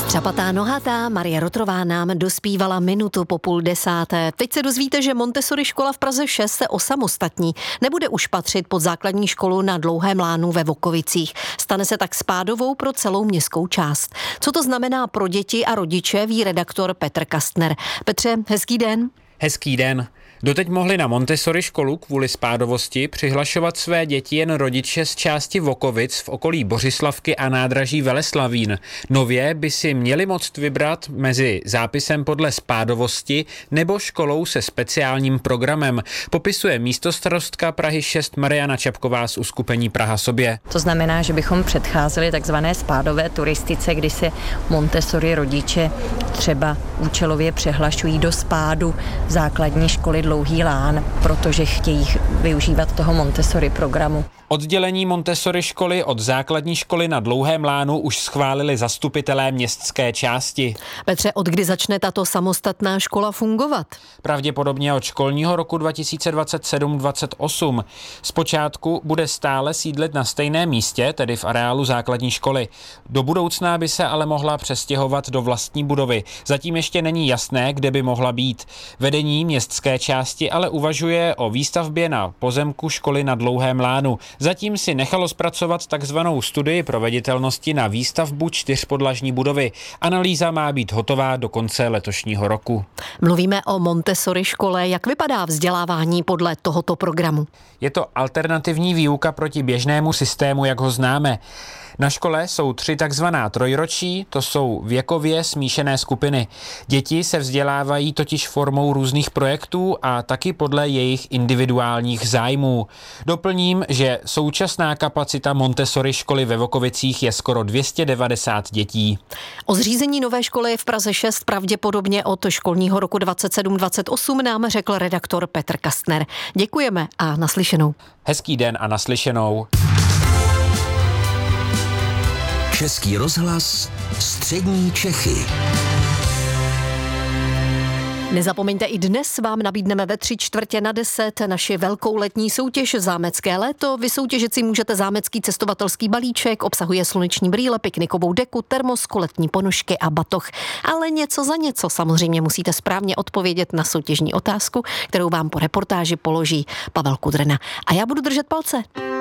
Třapatá nohatá Marie Rotrová nám dospívala minutu po 9:30. Teď se dozvíte, že Montessori škola v Praze 6 se osamostatní. Nebude už patřit pod základní školu na Dlouhém Lánu ve Vokovicích. Stane se tak spádovou pro celou městskou část. Co to znamená pro děti a rodiče, ví redaktor Petr Kastner. Petře, hezký den. Hezký den. Doteď mohli na Montessori školu kvůli spádovosti přihlašovat své děti jen rodiče z části Vokovic v okolí Bořislavky a nádraží Veleslavín. Nově by si měli moct vybrat mezi zápisem podle spádovosti nebo školou se speciálním programem, popisuje místostarostka Prahy 6 Mariana Čapková z uskupení Praha sobě. To znamená, že bychom předcházeli takzvané spádové turistice, kdy se Montessori rodiče třeba účelově přehlašují do spádu základní školy Dlouhý Lán, protože chtějí využívat toho Montessori programu. Oddělení Montessori školy od základní školy na Dlouhém Lánu už schválili zastupitelé městské části. Petře, od kdy začne tato samostatná škola fungovat? Pravděpodobně od školního roku 2027-28. Zpočátku bude stále sídlit na stejném místě, tedy v areálu základní školy. Do budoucna by se ale mohla přestěhovat do vlastní budovy. Zatím ještě není jasné, kde by mohla být. Vedení městské části ale uvažuje o výstavbě na pozemku školy na Dlouhém Lánu. Zatím si nechalo zpracovat takzvanou studii proveditelnosti na výstavbu 4podlažní budovy. Analýza má být hotová do konce letošního roku. Mluvíme o Montessori škole. Jak vypadá vzdělávání podle tohoto programu? Je to alternativní výuka proti běžnému systému, jak ho známe. Na škole jsou 3 takzvaná trojročí, to jsou věkově smíšené skupiny. Děti se vzdělávají totiž formou různých projektů a taky podle jejich individuálních zájmů. Doplním, že současná kapacita Montessori školy ve Vokovicích je skoro 290 dětí. O zřízení nové školy v Praze 6 pravděpodobně od školního roku 27-28 nám řekl redaktor Petr Kastner. Děkujeme a naslyšenou. Hezký den a naslyšenou. Český rozhlas, střední Čechy. Nezapomeňte, i dnes vám nabídneme ve 9:45 naši velkou letní soutěž Zámecké léto. Vysoutěžit si můžete zámecký cestovatelský balíček, obsahuje sluneční brýle, piknikovou deku, termosku, letní ponožky a batoh. Ale něco za něco, samozřejmě musíte správně odpovědět na soutěžní otázku, kterou vám po reportáži položí Pavel Kudrna. A já budu držet palce.